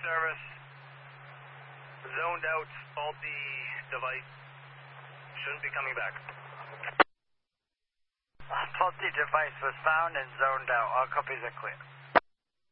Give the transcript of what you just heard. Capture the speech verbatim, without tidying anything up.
service. Zoned out, faulty device. Shouldn't be coming back. Faulty device was found and zoned out. All copies are clear.